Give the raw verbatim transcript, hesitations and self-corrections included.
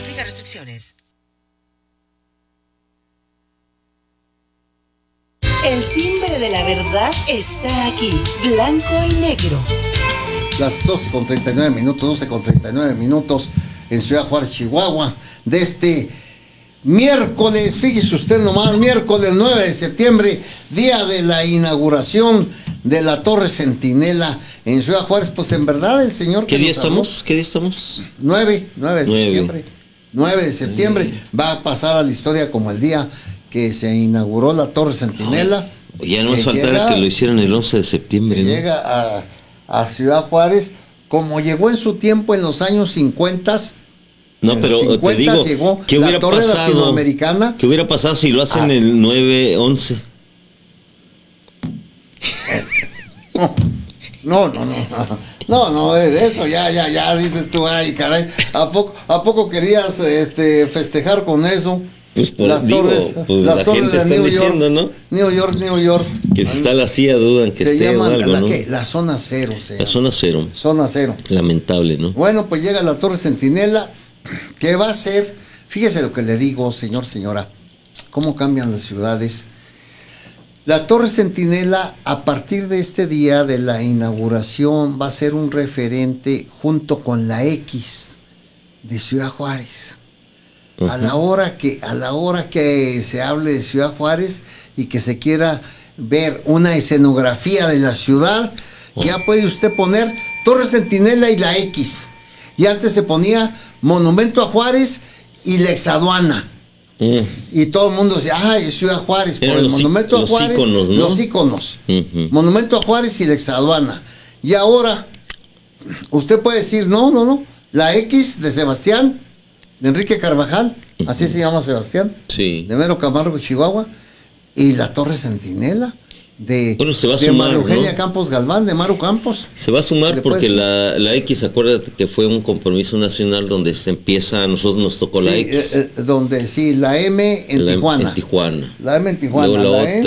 Aplica restricciones. El timbre de la verdad está aquí, blanco y negro. Las doce con treinta y nueve minutos, doce con treinta y nueve minutos en Ciudad Juárez, Chihuahua, de este miércoles, fíjese usted nomás, miércoles nueve de septiembre, día de la inauguración de la Torre Centinela en Ciudad Juárez. Pues en verdad el señor... ¿Qué día estamos? ¿Qué día estamos? nueve, nueve de septiembre. nueve de septiembre va a pasar a la historia como el día que se inauguró la Torre Centinela. Ya no más faltara que lo hicieran el once de septiembre. Que ¿no? llega a, a Ciudad Juárez, como llegó en su tiempo en los años cincuenta. No, pero te digo, llegó ¿qué hubiera la Torre pasado, Latinoamericana? ¿Qué hubiera pasado si lo hacen ah. el nueve once? No, no, no, no, no, eso ya, ya, ya dices tú, ay, caray, ¿a poco, a poco querías este, festejar con eso? Pues por, las digo, torres, pues las la torres gente de está New diciendo, York, ¿no? New York, New York. Que si está la C I A dudan que se esté llama o algo, la, ¿no? ¿qué? La zona cero, se La llama. zona cero. Zona cero. Lamentable, ¿no? Bueno, pues llega la Torre Centinela, que va a ser, fíjese lo que le digo, señor, señora, cómo cambian las ciudades. La Torre Centinela, a partir de este día de la inauguración, va a ser un referente junto con la X de Ciudad Juárez. Uh-huh. A la hora que, a la hora que se hable de Ciudad Juárez y que se quiera ver una escenografía de la ciudad, uh-huh. ya puede usted poner Torre Centinela y la X. Y antes se ponía Monumento a Juárez y la Exaduana. Mm. Y todo el mundo decía, ah, es Ciudad Juárez, por el Monumento a Juárez, íconos, ¿no? los íconos. Uh-huh. Monumento a Juárez y la Exaduana. Y ahora, usted puede decir, no, no, no, la X de Sebastián, de Enrique Carvajal, uh-huh. así se llama Sebastián, sí. de Mero Camargo, Chihuahua, y la Torre Centinela. De, bueno, se va a de sumar, María Eugenia ¿no? Campos Galván, de Maru Campos. Se va a sumar Después, porque la, la X, acuérdate que fue un compromiso nacional donde se empieza, a nosotros nos tocó sí, la X. Eh, eh, donde sí, la M en la Tijuana. En Tijuana. La M en Tijuana. Luego la, la otra. E